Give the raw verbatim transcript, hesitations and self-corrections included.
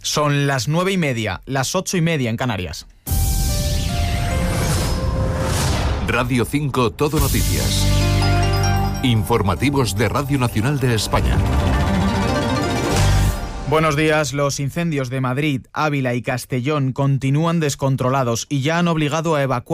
Son las nueve y media, las ocho y media en Canarias. Radio cinco Todo Noticias. Informativos de Radio Nacional de España. Buenos días. Los incendios de Madrid, Ávila y Castellón continúan descontrolados y ya han obligado a evacuar